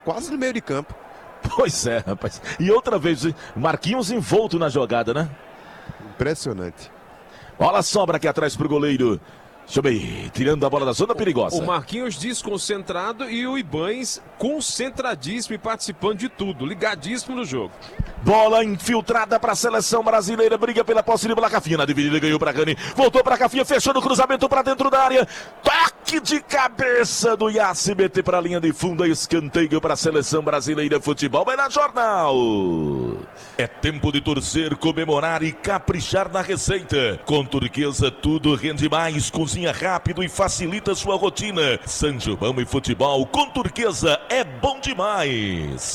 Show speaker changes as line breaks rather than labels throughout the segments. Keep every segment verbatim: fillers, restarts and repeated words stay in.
quase no meio de campo.
Pois é, rapaz. E outra vez, Marquinhos envolto na jogada, né?
Impressionante.
Bola sobra aqui atrás pro goleiro. Deixa eu ver, tirando a bola da zona perigosa.
O Marquinhos desconcentrado e o Ibanes concentradíssimo e participando de tudo, ligadíssimo no jogo.
Bola infiltrada para a seleção brasileira, briga pela posse de bola. Cafinha na dividida, ganhou para Gani, voltou para Cafinha, fechou no cruzamento para dentro da área. Toque de cabeça do Yassi, B T para a linha de fundo, escanteio para a seleção brasileira. Futebol vai na Jornal. É tempo de torcer, comemorar e caprichar na receita. Com Turquesa tudo rende mais, cozinha rápido e facilita sua rotina. Sancho Pão e futebol com Turquesa é bom demais.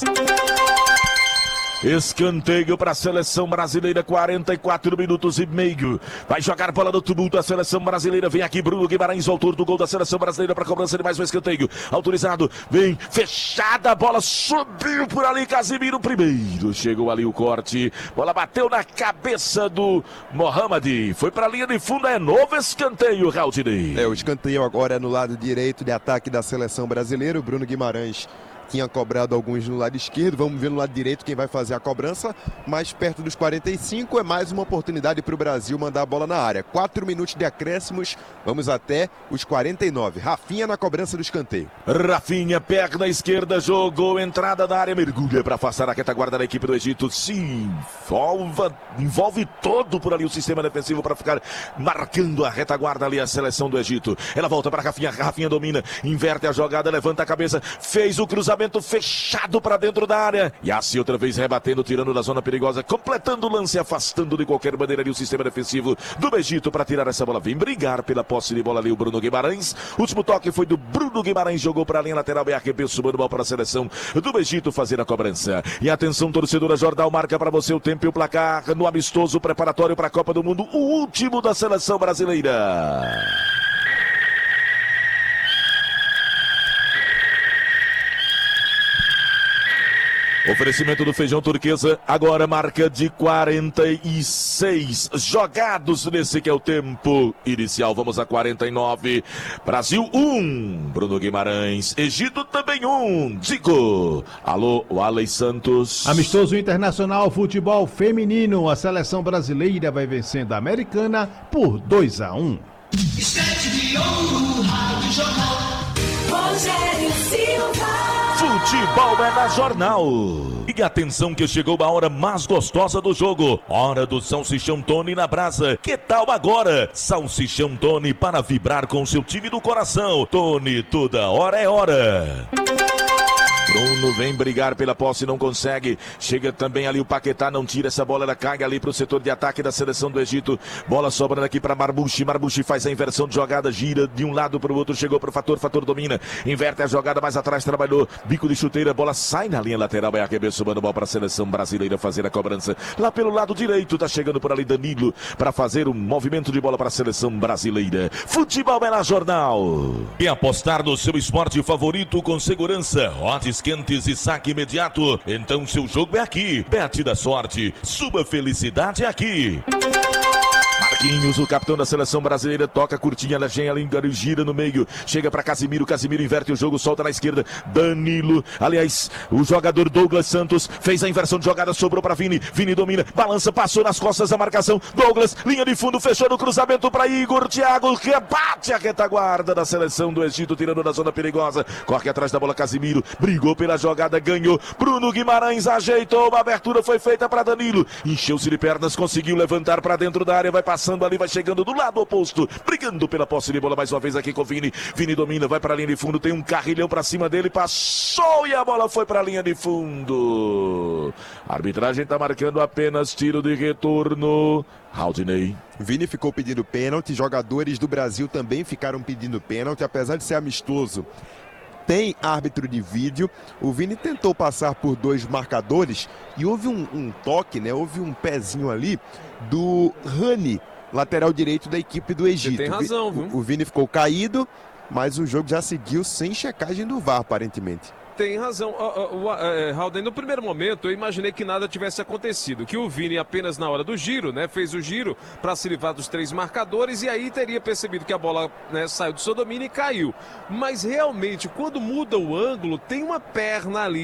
Escanteio para a seleção brasileira, quarenta e quatro minutos e meio. Vai jogar bola no tumulto a seleção brasileira. Vem aqui Bruno Guimarães, autor do gol da seleção brasileira, para cobrança de mais um escanteio. Autorizado, vem, fechada a bola, subiu por ali Casimiro primeiro. Chegou ali o corte, bola bateu na cabeça do Mohamed. Foi para a linha de fundo, é novo escanteio, Raudinei.
É, o escanteio agora é no lado direito de ataque da seleção brasileira. O Bruno Guimarães tinha cobrado alguns no lado esquerdo, vamos ver no lado direito quem vai fazer a cobrança. Mais perto dos quarenta e cinco, é mais uma oportunidade para o Brasil mandar a bola na área. Quatro minutos de acréscimos, vamos até os quarenta e nove. Rafinha na cobrança do escanteio.
Rafinha, perna esquerda, jogou, entrada da área, mergulha para afastar a retaguarda da equipe do Egito. Sim, envolve, envolve todo por ali o sistema defensivo para ficar marcando a retaguarda ali a seleção do Egito. Ela volta para Rafinha, Rafinha domina, inverte a jogada, levanta a cabeça, fez o cruzamento fechado para dentro da área. E assim outra vez rebatendo, tirando da zona perigosa, completando o lance, afastando de qualquer maneira ali o sistema defensivo do Egito para tirar essa bola. Vem brigar pela posse de bola ali o Bruno Guimarães. Último toque foi do Bruno Guimarães, jogou para a linha lateral e arrebentou o bola para a seleção do Egito fazer a cobrança. E atenção, torcedora, Jornal marca para você o tempo e o placar no amistoso preparatório para a Copa do Mundo, o último da seleção brasileira. Oferecimento do Feijão Turquesa, agora marca de quarenta e seis jogados nesse que é o tempo inicial. Vamos a quarenta e nove. Brasil um, Bruno Guimarães. Egito também um, Zico. Alô, o Alei Santos.
Amistoso internacional, futebol feminino. A seleção brasileira vai vencendo a americana por dois a um.
Estante de ouro, Rádio Jornal. Rogério Silva.
Futebol é na Jornal. E atenção que chegou a hora mais gostosa do jogo. Hora do Salsichão Tony na brasa. Que tal agora? Salsichão Tony para vibrar com seu time do coração. Tony, toda hora é hora. Bruno vem brigar pela posse, não consegue. Chega também ali o Paquetá, não tira essa bola, ela cai ali para o setor de ataque da seleção do Egito. Bola sobrando aqui para Marbuchi. Marbuchi faz a inversão de jogada, gira de um lado para o outro, chegou para o Fator, Fator domina, inverte a jogada mais atrás, trabalhou, bico de chuteira, bola sai na linha lateral, vai arremessando bola para a seleção brasileira fazer a cobrança. Lá pelo lado direito, tá chegando por ali Danilo para fazer um movimento de bola para a seleção brasileira. Futebol é na Jornal. E apostar no seu esporte favorito com segurança, odds quentes e saque imediato. Então seu jogo é aqui. Bet da sorte. Sua felicidade é aqui. Marquinhos, o capitão da seleção brasileira, toca curtinha, ela gira no meio, chega para Casimiro, Casimiro inverte o jogo, solta na esquerda, Danilo, aliás, o jogador Douglas Santos fez a inversão de jogada, sobrou para Vini, Vini domina, balança, passou nas costas da marcação, Douglas, linha de fundo, fechou no cruzamento para Igor, Thiago, rebate a retaguarda da seleção do Egito, tirando da zona perigosa, corre atrás da bola Casimiro, brigou pela jogada, ganhou, Bruno Guimarães ajeitou, uma abertura foi feita para Danilo, encheu-se de pernas, conseguiu levantar para dentro da área, vai passando ali, vai chegando do lado oposto, brigando pela posse de bola mais uma vez aqui com o Vini, Vini domina, vai para a linha de fundo, tem um carrilhão para cima dele, passou e a bola foi para a linha de fundo. A arbitragem está marcando apenas tiro de retorno. Raudinei.
Vini ficou pedindo pênalti, jogadores do Brasil também ficaram pedindo pênalti, apesar de ser amistoso. Tem árbitro de vídeo, o Vini tentou passar por dois marcadores e houve um, um toque, né? Houve um pezinho ali do Rani, lateral direito da equipe do Egito.
Você tem razão, viu?
O, o Vini ficou caído, mas o jogo já seguiu sem checagem do V A R, aparentemente.
Tem razão. Uh, uh, uh, uh, Raul, no primeiro momento eu imaginei que nada tivesse acontecido, que o Vini apenas na hora do giro, né, fez o giro para se livrar dos três marcadores e aí teria percebido que a bola, né, saiu do seu domínio e caiu. Mas realmente, quando muda o ângulo, tem uma perna ali.